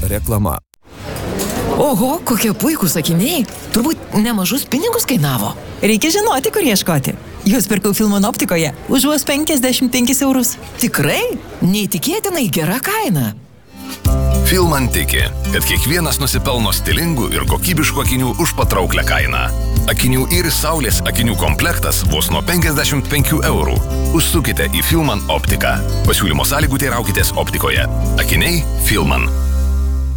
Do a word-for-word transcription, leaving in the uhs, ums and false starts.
Reklama. Oho, kokie puikūs akiniai. Turbūt nemažus pinigus kainavo. Reikia žinoti, kur ieškoti. Jūs pirkau Filman optikoje už vos penkiasdešimt penkis eurus. Tikrai? Neįtikėtinai gera kaina. Filman tiki, kad kiekvienas nusipelno stilingų ir kokybiškų akinių už patrauklią kainą. Akinių Iris Saulės akinių komplektas vos nuo penkiasdešimt penkių eurų. Užsukite į Filman optiką. Pasiūlymo sąlygų teiraukitės optikoje. Akiniai Filman.